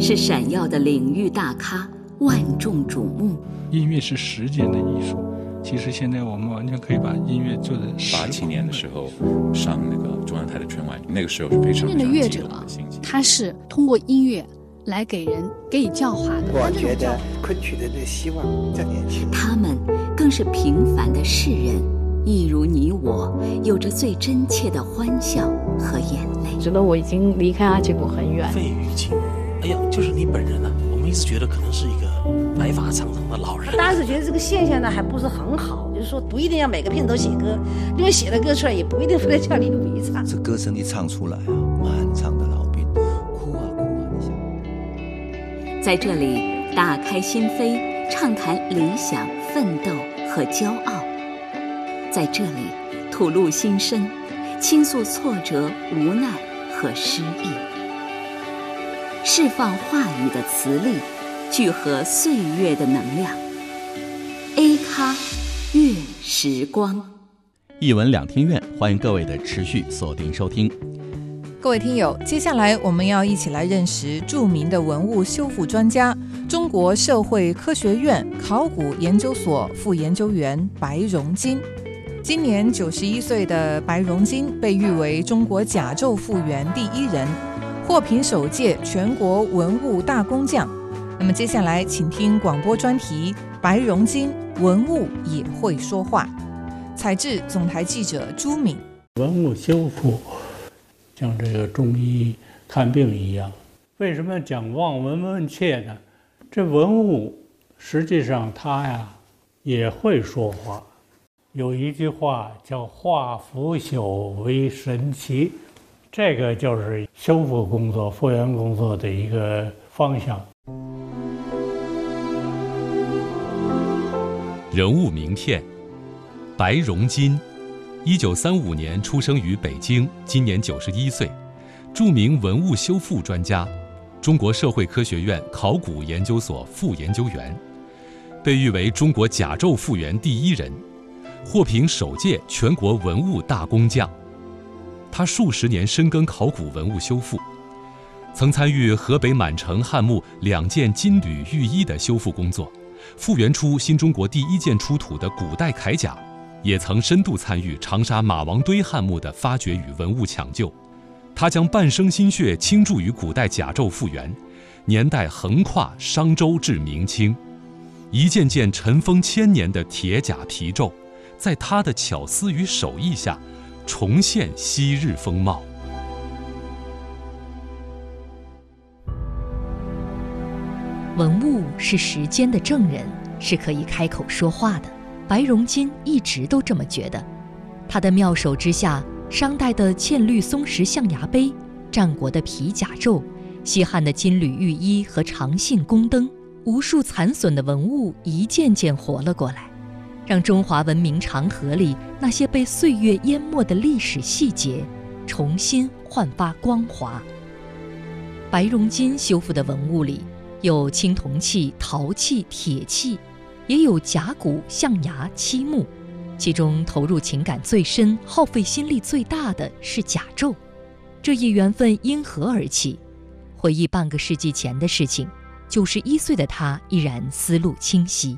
是闪耀的领域大咖，万众瞩目。 音乐是时间的艺术，其实现在我们完全可以把音乐做的。 87年的时候上那个中央台的春晚，那个时候是非常音乐的乐者，他是通过音乐来给予教化的。 我觉得昆曲的那希望在年轻人， 他们更是平凡的世人，一如你我，有着最真切的欢笑和眼泪。 觉得我已经离开阿吉谷很远。 费玉清，哎呀，就是你本人啊！我们一直觉得可能是一个白发苍苍的老人。 当时觉得这个现象呢还不是很好，就是说不一定要每个片都写歌，因为写的歌出来也不一定非得叫李鲁一唱。 这歌声一唱出来啊，满场的老兵哭啊哭啊，你想。 在这里打开心扉，畅谈理想、奋斗和骄傲。在这里吐露心声，倾诉挫折、无奈和失意，释放话语的磁力，聚合岁月的能量。A 咖乐时光， 一文两厅院，欢迎各位的持续锁定收听。 各位听友，接下来我们要一起来认识著名的文物修复专家、中国社会科学院考古研究所副研究员白荣金。今年91岁的白荣金被誉为中国甲胄复原第一人，获评首届全国文物大工匠。那么接下来请听广播专题白荣金文物也会说话，采制总台记者朱敏。 文物修复像这个中医看病一样，为什么讲望闻问切呢？这文物实际上它呀也会说话。有一句话叫化腐朽为神奇，这个就是修复工作、复原工作的一个方向。 人物名片：白荣金，1935年出生于北京，今年91岁，著名文物修复专家，中国社会科学院考古研究所副研究员，被誉为中国甲胄复原第一人，获评首届全国文物大工匠。他数十年深耕考古文物修复，曾参与河北满城汉墓2件金缕玉衣的修复工作，复原出新中国第一件出土的古代铠甲，也曾深度参与长沙马王堆汉墓的发掘与文物抢救。他将半生心血倾注于古代甲胄复原，年代横跨商周至明清，一件件尘封千年的铁甲皮胄，在他的巧思与手艺下重现昔日风貌。 文物是时间的证人，是可以开口说话的。白荣金一直都这么觉得。他的妙手之下，商代的嵌绿松石象牙碑，战国的皮甲胄，西汉的金缕玉衣和长信宫灯，无数残损的文物一件件活了过来，让中华文明长河里那些被岁月淹没的历史细节重新焕发光华。白荣金修复的文物里有青铜器、陶器、铁器，也有甲骨、象牙、漆木，其中投入情感最深、耗费心力最大的是甲胄。这一缘分因何而起？回忆半个世纪前的事情，91岁的他依然思路清晰。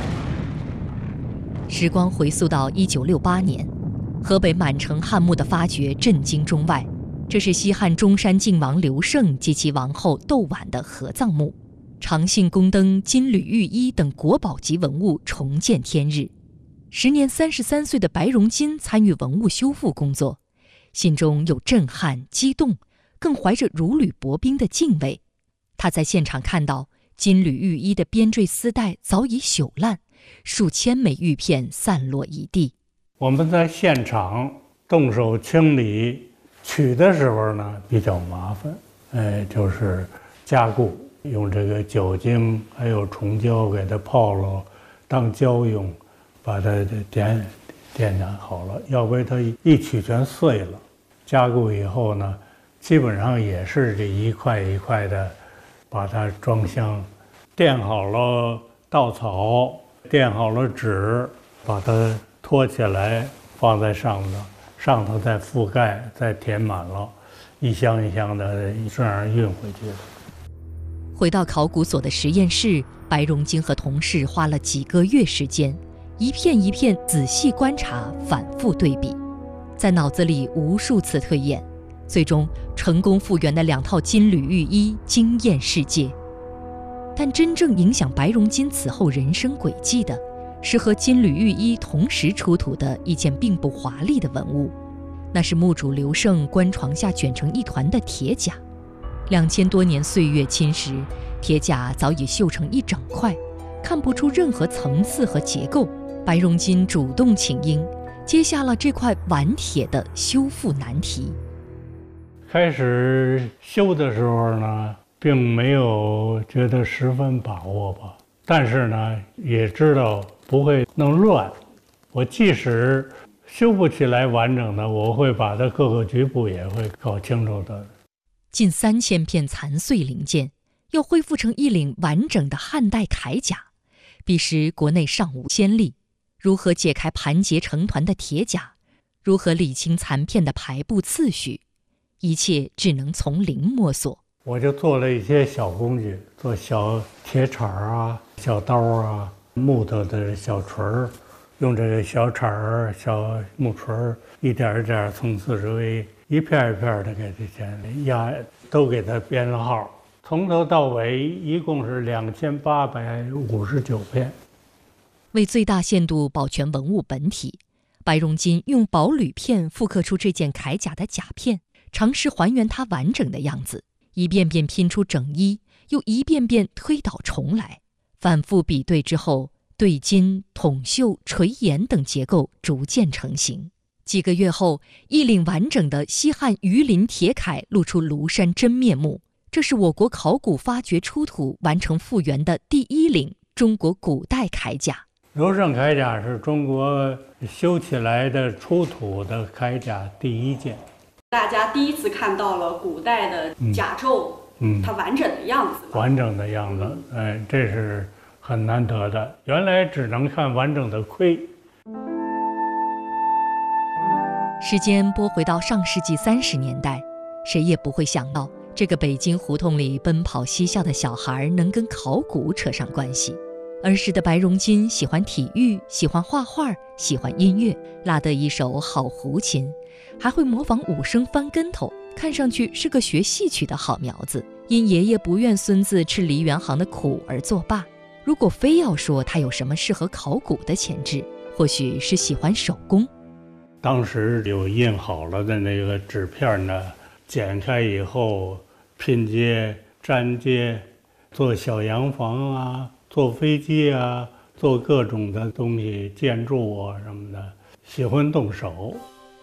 时光回溯到1968年，河北满城汉墓的发掘震惊中外。这是西汉中山靖王刘胜及其王后窦婉的合葬墓，长信宫灯、金缕玉衣等国宝级文物重见天日。时年33岁的白荣金参与文物修复工作，心中有震撼、激动，更怀着如履薄冰的敬畏。他在现场看到金缕玉衣的编缀丝带早已朽烂，数千枚玉片散落一地。 我们在现场动手清理取的时候呢比较麻烦，就是加固，用这个酒精还有虫胶给它泡了当胶用，把它点燃好了，要不然它一取全碎了。加固以后呢，基本上也是这一块一块的把它装箱，垫好了稻草，垫好了纸，把它托起来放在上头再覆盖，再填满了，一箱一箱的这样运回去的。 回到考古所的实验室，白荣金和同事花了几个月时间，一片一片仔细观察，反复对比，在脑子里无数次推演，最终成功复原的2套金缕玉衣惊艳世界。但真正影响白荣金此后人生轨迹的，是和金缕玉衣同时出土的一件并不华丽的文物，那是墓主刘胜棺床下卷成一团的铁甲。2000多年岁月侵蚀，铁甲早已锈成一整块，看不出任何层次和结构。白荣金主动请缨，接下了这块顽铁的修复难题。 开始修的时候呢，并没有觉得十分把握吧，但是呢，也知道不会弄乱。我即使修不起来完整的，我会把它各个局部也会搞清楚的。 近3000片残碎零件，要恢复成一领完整的汉代铠甲，彼时国内尚无先例。如何解开盘结成团的铁甲，如何理清残片的排布次序，一切只能从零摸索。 我就做了一些小工具，做小铁铲啊、小刀啊、木头的小锤儿，用这个小铲儿、小木锤儿，一点一点从四周围一片一片的给这些压，都给它编了号，从头到尾一共是2859片。 为最大限度保全文物本体，白荣金用薄铝片复刻出这件铠甲的甲片，尝试还原它完整的样子，一遍遍拼出整衣，又一遍遍推倒重来，反复比对之后，对金、筒绣、垂檐等结构逐渐成型。几个月后，一领完整的西汉鱼鳞铁铠露出庐山真面目。这是我国考古发掘出土完成复原的第1领中国古代铠甲。 刘胜铠甲是中国修起来的出土的铠甲第1件。 大家第一次看到了古代的甲胄，它完整的样子。 完整的样子，这是很难得的。原来只能看完整的盔。 时间拨回到上世纪30年代，谁也不会想到，这个北京胡同里奔跑嬉笑的小孩能跟考古扯上关系。儿时的白荣金喜欢体育，喜欢画画，喜欢音乐，拉得一手好胡琴，还会模仿武生翻跟头，看上去是个学戏曲的好苗子。因爷爷不愿孙子吃梨园行的苦而作罢。如果非要说他有什么适合考古的潜质，或许是喜欢手工。 当时有印好了的那个纸片呢，剪开以后拼接、粘接，做小洋房啊，做飞机啊，做各种的东西，建筑啊什么的，喜欢动手。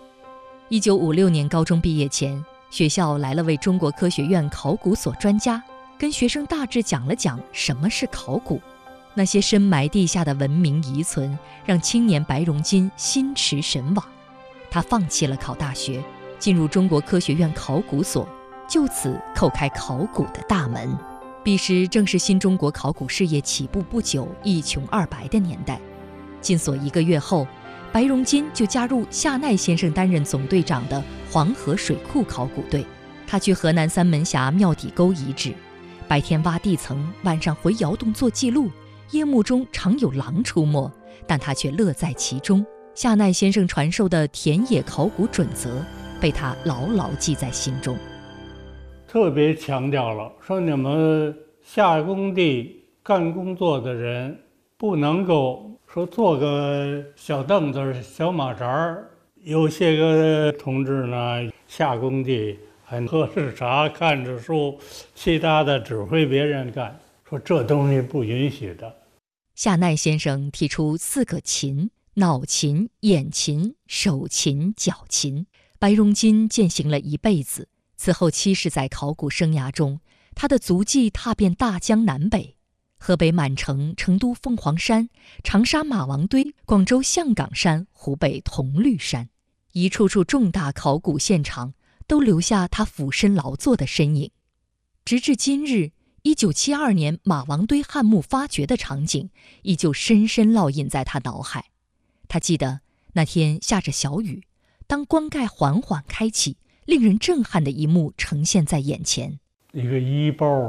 1956年高中毕业前，学校来了位中国科学院考古所专家，跟学生大致讲了讲什么是考古。那些深埋地下的文明遗存，让青年白荣金心驰神往。他放弃了考大学，进入中国科学院考古所，就此叩开考古的大门。彼时正是新中国考古事业起步不久、一穷二白的年代。进所1个月后，白荣金就加入夏奈先生担任总队长的黄河水库考古队。他去河南三门峡庙底沟遗址，白天挖地层，晚上回窑洞做记录。夜幕中常有狼出没，但他却乐在其中。夏奈先生传授的田野考古准则被他牢牢记在心中。 特别强调了，说你们下工地干工作的人不能够说坐个小凳子、小马扎儿。有些个同志呢，下工地还喝着茶、看着书，其他的指挥别人干，说这东西不允许的。 夏奈先生提出4个勤：脑勤、眼勤、手勤、脚勤。白荣金践行了一辈子。此后70载考古生涯中，他的足迹踏遍大江南北，河北满城、成都凤凰山、长沙马王堆、广州象岗山、湖北铜绿山，一处处重大考古现场都留下他俯身劳作的身影。直至今日，1972年马王堆汉墓发掘的场景依旧深深烙印在他脑海。他记得那天下着小雨，当棺盖缓缓开启，令人震撼的一幕呈现在眼前。 一个衣包啊，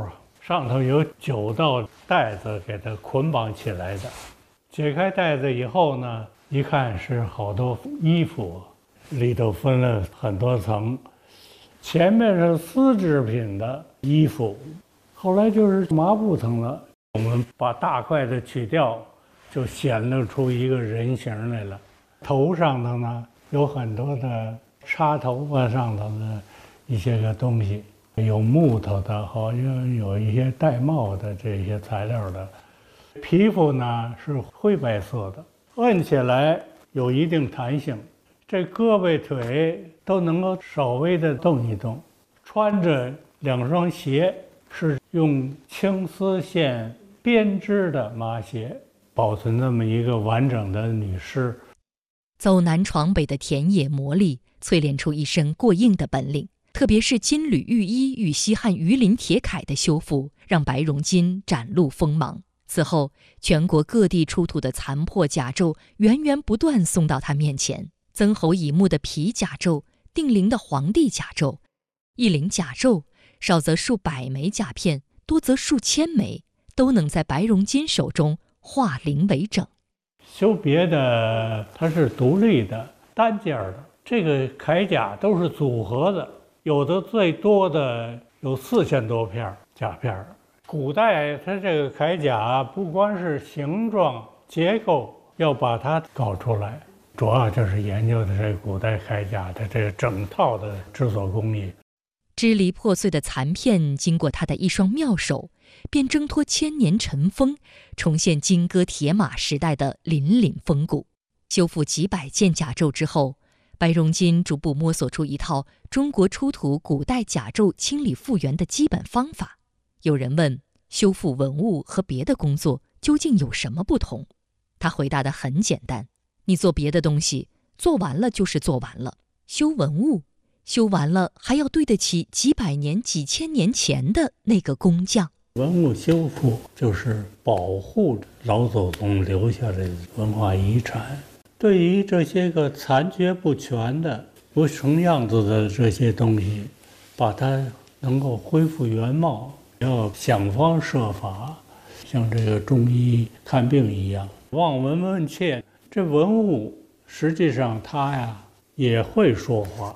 上头有9道带子给它捆绑起来的。解开带子以后呢，一看是好多衣服，里头分了很多层，前面是丝织品的衣服，后来就是麻布层了。我们把大块的取掉，就显露出一个人形来了。头上头呢有很多的插头发上头的一些个东西，有木头的，好像有一些带帽的这些材料的。皮肤呢是灰白色的，摁起来有一定弹性，这胳膊腿都能够稍微的动一动。穿着2双鞋，是用青丝线编织的麻鞋，保存这么一个完整的女尸。 走南闯北的田野磨砺，淬炼出一身过硬的本领。特别是金缕玉衣与西汉鱼鳞铁铠的修复，让白荣金展露锋芒。此后，全国各地出土的残破甲胄源源不断送到他面前。曾侯乙墓的皮甲胄，定陵的皇帝甲胄，一领甲胄，少则数百枚甲片，多则数千枚，都能在白荣金手中化零为整。 修别的它是独立的、单件的，这个铠甲都是组合的，有的最多的有4000多片甲片。古代它这个铠甲不光是形状结构要把它搞出来，主要就是研究的这古代铠甲的这个整套的制作工艺。 支离破碎的残片经过他的一双妙手，便挣脱千年尘封，重现金戈铁马时代的凛凛风骨。修复几百件甲胄之后，白荣金逐步摸索出一套中国出土古代甲胄清理复原的基本方法。有人问，修复文物和别的工作究竟有什么不同？他回答得很简单，你做别的东西，做完了就是做完了，修文物，修完了还要对得起几百年、几千年前的那个工匠。 文物修复就是保护老祖宗留下的文化遗产，对于这些个残缺不全的、不成样子的这些东西，把它能够恢复原貌，要想方设法，像这个中医看病一样，望闻问切。这文物实际上它呀也会说话。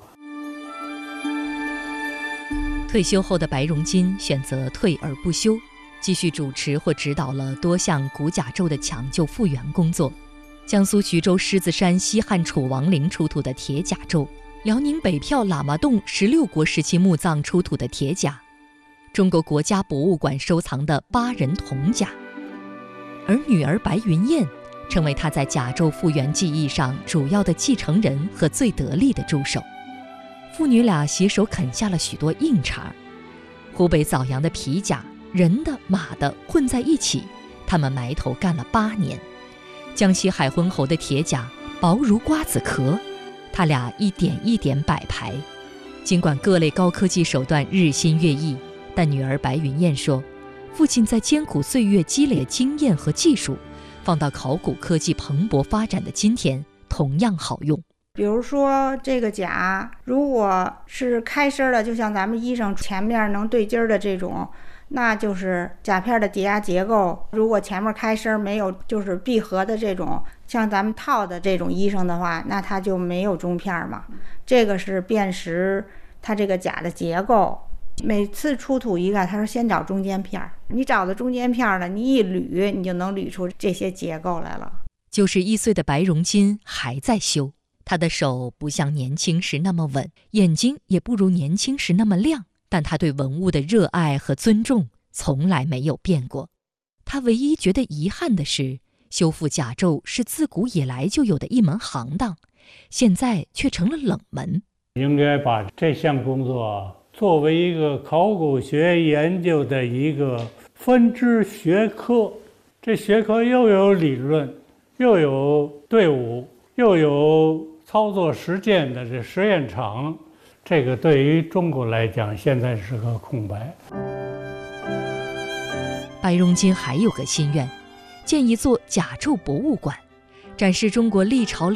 退休后的白荣金选择退而不休，继续主持或指导了多项古甲胄的抢救复原工作。江苏徐州狮子山西汉楚王陵出土的铁甲胄，辽宁北票喇嘛洞16国时期墓葬出土的铁甲，中国国家博物馆收藏的8人铜甲。而女儿白云燕成为他在甲胄复原技艺上主要的继承人和最得力的助手。父女俩携手啃下了许多硬茬。湖北枣阳的皮甲，人的、马的混在一起，他们埋头干了8年。江西海昏侯的铁甲薄如瓜子壳，他俩一点一点摆排。尽管各类高科技手段日新月异，但女儿白云燕说，父亲在艰苦岁月积累的经验和技术，放到考古科技蓬勃发展的今天，同样好用。 比如说这个甲，如果是开身的，就像咱们衣裳前面能对襟的这种，那就是甲片的叠压结构。如果前面开身没有就是闭合的这种，像咱们套的这种衣裳的话，那它就没有中片嘛。这个是辨识它这个甲的结构。每次出土一个，他说先找中间片，你找到中间片了，你一捋，你就能捋出这些结构来了。 91岁的白荣金还在修。他的手不像年轻时那么稳，眼睛也不如年轻时那么亮，但他对文物的热爱和尊重从来没有变过。他唯一觉得遗憾的是，修复甲胄是自古以来就有的一门行当，现在却成了冷门。 应该把这项工作作为一个考古学研究的一个分支学科，这学科又有理论，又有队伍，又有操作实践的这实验场，这个对于中国来讲现在是个空白。 白荣金还有个心愿，建一座甲胄博物馆，展示中国历朝